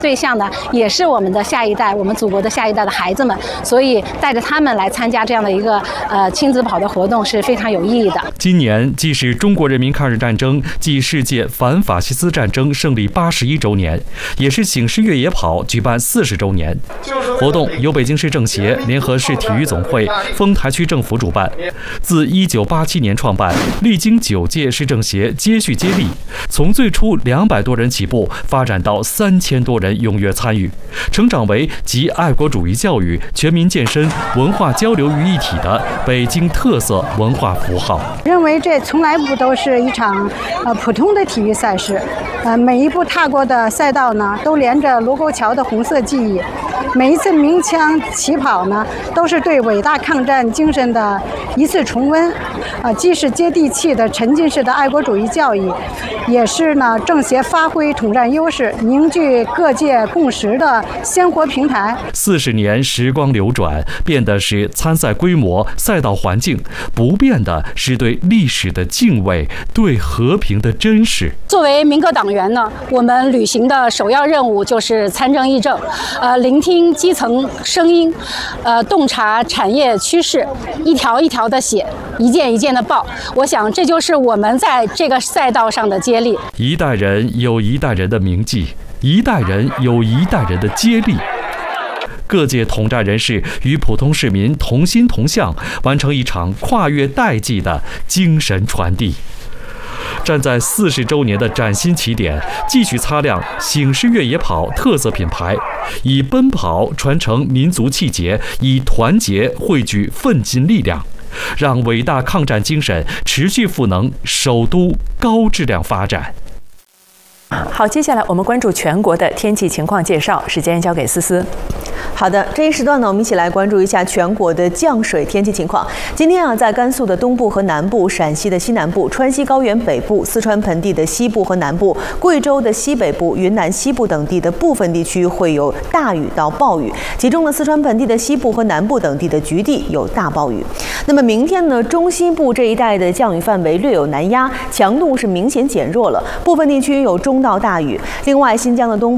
对象呢，也是我们的下一代，我们祖国的下一代的孩子们，所以带着他们来参加这样的一个亲子跑的活动是非常有意义的。 今年既是中国人民抗日战争暨世界反法西斯战争胜利81周年，也是醒狮越野跑举办40周年。活动由北京市政协联合市体育总会、丰台区政府主办，自1987年创办，历经9届市政协接续接力，从最初200多人起步，发展到3000多人踊跃参与，成长为集爱国主义教育、全民健身、文化交流于一体的北京特色文化符号。 认为这从来不都是一场普通的体育赛事，每一步踏过的赛道呢，都连着卢沟桥的红色记忆。每一次鸣枪起跑呢，都是对伟大抗战精神的一次重温，既是接地气的沉浸式的爱国主义教育，也是呢政协发挥统战优势、凝聚各界共识的鲜活平台。 40年时光流转，变的是参赛规模、赛道环境，不变的是对历史的敬畏、对和平的珍视。 作为民革党员呢，我们履行的首要任务就是参政议政，聆听基层声音，洞察产业趋势，一条一条的写，一件一件的报。我想这就是我们在这个赛道上的接力。 一代人有一代人的铭记，一代人有一代人的接力。各界统战人士与普通市民同心同向，完成一场跨越代际的精神传递。站在40周年的崭新起点，继续擦亮醒狮越野跑特色品牌，以奔跑传承民族气节，以团结汇聚奋进力量，让伟大抗战精神持续赋能首都高质量发展。 好，接下来我们关注全国的天气情况介绍，时间交给思思。 好的，这一时段呢，我们一起来关注一下全国的降水天气情况。今天啊，在甘肃的东部和南部、陕西的西南部、川西高原北部、四川盆地的西部和南部、贵州的西北部、云南西部等地的部分地区会有大雨到暴雨，其中呢，四川盆地的西部和南部等地的局地有大暴雨。那么明天呢，中西部这一带的降雨范围略有南压，强度是明显减弱了，部分地区有中到大雨。另外，新疆的东部